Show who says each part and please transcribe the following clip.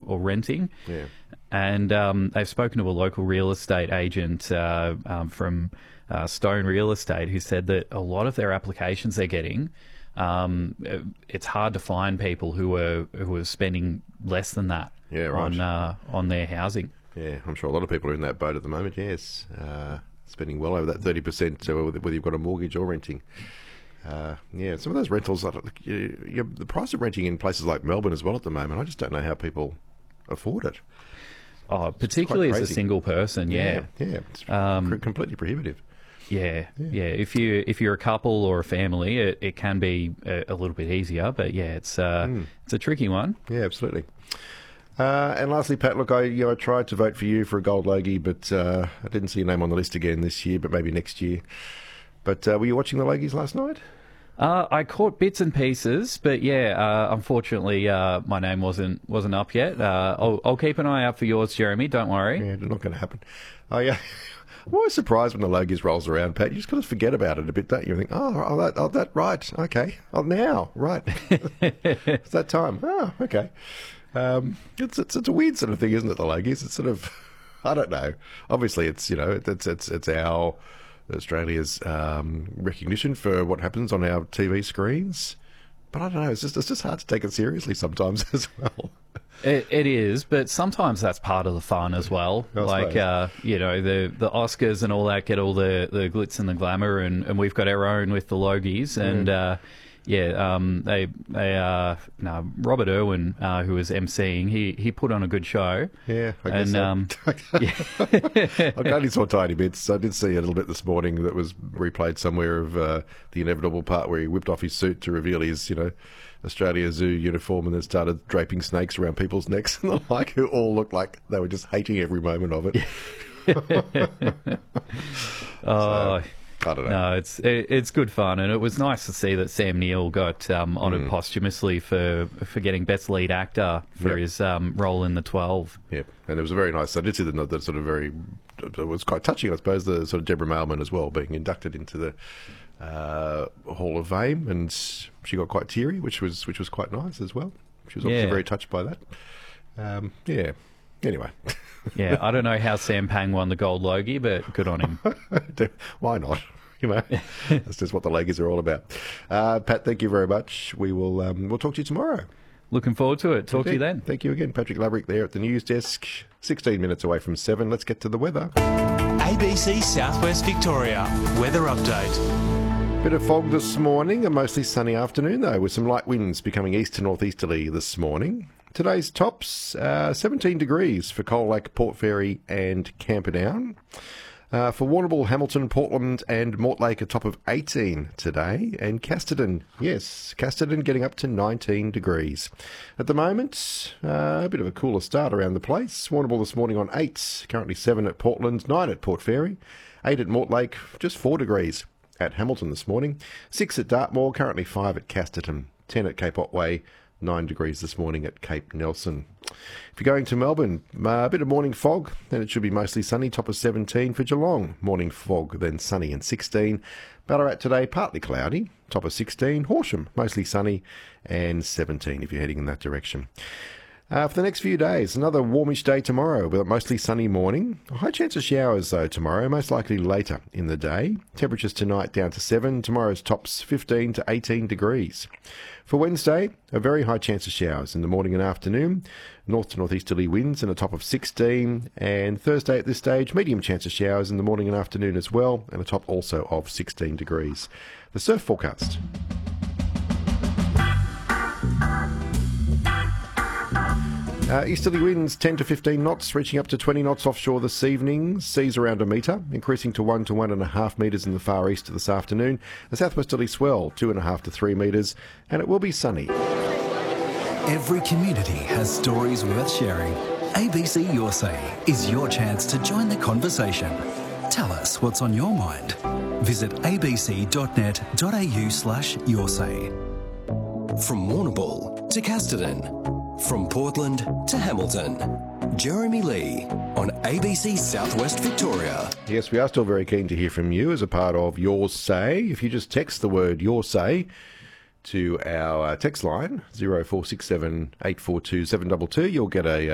Speaker 1: or renting.
Speaker 2: Yeah.
Speaker 1: And they've spoken to a local real estate agent from Stone Real Estate who said that a lot of their applications they're getting, it's hard to find people who are spending less than that on their housing.
Speaker 2: Yeah, I'm sure a lot of people are in that boat at the moment, yes. Spending well over that 30%, whether you've got a mortgage or renting. Some of those rentals, the price of renting in places like Melbourne as well at the moment, I just don't know how people afford it.
Speaker 1: Oh, particularly as a single person, yeah.
Speaker 2: It's completely prohibitive.
Speaker 1: Yeah. If you're a couple or a family, it can be a little bit easier, but it's a tricky one.
Speaker 2: Yeah, absolutely. And lastly, Pat, look, I tried to vote for you for a gold Logie, but I didn't see your name on the list again this year, but maybe next year. But were you watching the Logies last night?
Speaker 1: I caught bits and pieces, but unfortunately, my name wasn't up yet. I'll keep an eye out for yours, Jeremy. Don't worry.
Speaker 2: Yeah, it's not going to happen. Oh yeah. I'm always surprised when the Logies rolls around, Pat. You just got to forget about it a bit, don't you? You think, that right, okay. Oh, now, right. It's that time. Oh, okay. It's a weird sort of thing, isn't it? The Logies. It's sort of, I don't know. Obviously, it's it's our Australia's recognition for what happens on our TV screens. But I don't know. It's just hard to take it seriously sometimes as well.
Speaker 1: It is, but sometimes that's part of the fun as well. The Oscars and all that get all the glitz and the glamour, and we've got our own with the Logies, and Robert Irwin, who was emceeing, he put on a good show.
Speaker 2: Yeah, I guess I only saw tiny bits. I did see a little bit this morning that was replayed somewhere of the inevitable part where he whipped off his suit to reveal his, Australia Zoo uniform and then started draping snakes around people's necks and the like, who all looked like they were just hating every moment of it. I don't know.
Speaker 1: No, it's good fun, and it was nice to see that Sam Neill got honoured posthumously for getting Best Lead Actor for his role in The 12.
Speaker 2: Yep, and it was a very nice. I did see that sort of very. It was quite touching, I suppose. The sort of Deborah Mailman as well being inducted into the Hall of Fame, and she got quite teary, which was quite nice as well. She was obviously very touched by that. Anyway.
Speaker 1: Yeah, I don't know how Sam Pang won the gold Logie, but good on him.
Speaker 2: Why not? That's just what the Logies are all about. Pat, thank you very much. We'll talk to you tomorrow.
Speaker 1: Looking forward to it. Talk to you then.
Speaker 2: Thank you again. Patrick Laverick there at the news desk. 16 minutes away from 7. Let's get to the weather.
Speaker 3: ABC Southwest Victoria. Weather update.
Speaker 2: Bit of fog this morning, a mostly sunny afternoon though, with some light winds becoming east to northeasterly this morning. Today's tops, 17 degrees for Coal Lake, Port Fairy and Camperdown. For Warrnambool, Hamilton, Portland and Mortlake, a top of 18 today. And Casterton, Casterton getting up to 19 degrees. At the moment, a bit of a cooler start around the place. Warrnambool this morning on 8, currently 7 at Portland, 9 at Port Fairy, 8 at Mortlake, just 4 degrees at Hamilton this morning, 6 at Dartmoor, currently 5 at Casterton, 10 at Cape Otway, 9 degrees this morning at Cape Nelson. If you're going to Melbourne, a bit of morning fog, then it should be mostly sunny, top of 17 for Geelong. Morning fog, then sunny and 16. Ballarat today, partly cloudy, top of 16. Horsham, mostly sunny and 17 if you're heading in that direction. For the next few days, another warmish day tomorrow with a mostly sunny morning. A high chance of showers though tomorrow, most likely later in the day. Temperatures tonight down to 7. Tomorrow's tops 15 to 18 degrees. For Wednesday, a very high chance of showers in the morning and afternoon. North to northeasterly winds and a top of 16. And Thursday at this stage, medium chance of showers in the morning and afternoon as well, and a top also of 16 degrees. The surf forecast. Easterly winds 10 to 15 knots, reaching up to 20 knots offshore this evening. Seas around a metre, increasing to 1 to 1.5 metres in the far east this afternoon. A southwesterly swell, 2.5 to 3 metres, and it will be sunny.
Speaker 4: Every community has stories worth sharing. ABC Your Say is your chance to join the conversation. Tell us what's on your mind. Visit abc.net.au/yoursay.
Speaker 5: From Warrnambool to Casterton. From Portland to Hamilton, Jeremy Lee on ABC Southwest Victoria.
Speaker 2: Yes, we are still very keen to hear from you as a part of Your Say. If you just text the word Your Say to our text line, 0467 842 722, you'll get a